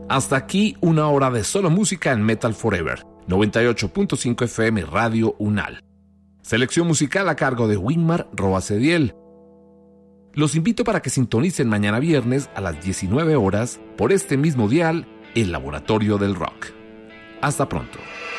Hasta aquí una hora de solo música en Metal Forever, 98.5 FM Radio Unal. Selección musical a cargo de Winmar Roacediel. Los invito para que sintonicen mañana viernes a las 19 horas por este mismo dial, el Laboratorio del Rock. Hasta pronto.